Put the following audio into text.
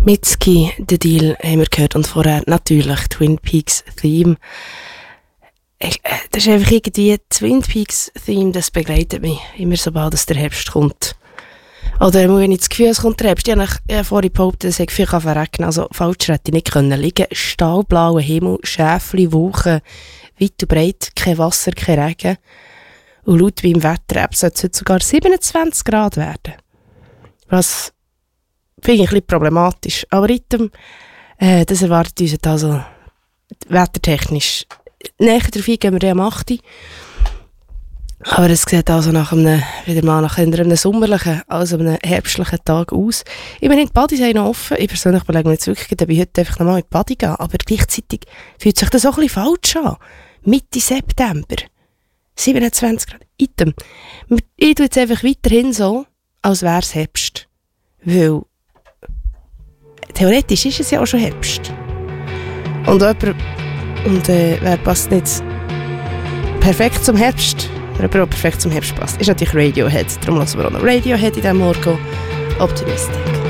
Mitski, The Deal, haben wir gehört. Und vorher natürlich Twin Peaks Theme. Das ist einfach irgendwie Twin Peaks Theme, das begleitet mich immer sobald es der Herbst kommt. Oder wenn ich das Gefühl, es kommt der Herbst. Ich habe vorhin behauptet, dass ich viel verrecken kann. Also falsch hätte ich nicht können liegen. Stahlblauer Himmel, Schäfli, Wolken, weit und breit, kein Wasser, kein Regen. Und laut wie im Wetter-App soll es heute sogar 27 Grad werden. Was finde ich ein bisschen problematisch. Aber item, das erwartet uns also wettertechnisch. Näher darauf gehen wir dann am 8. Aber es sieht also wieder mal nach einem sommerlichen, also einem herbstlichen Tag aus. Ich meine, die Badis sind noch offen. Ich persönlich überlege mir jetzt wirklich, ob ich heute einfach nochmal in die Badi gehe. Aber gleichzeitig fühlt sich das auch ein bisschen falsch an. Mitte September. 27 Grad. Item. Ich tue jetzt einfach weiterhin so, als wäre es Herbst. Weil theoretisch ist es ja auch schon Herbst. Und wer passt nicht perfekt zum Herbst? Oder perfekt zum Herbst passt, ist natürlich Radiohead. Darum lassen wir auch noch Radiohead in diesem Morgen. Optimistic.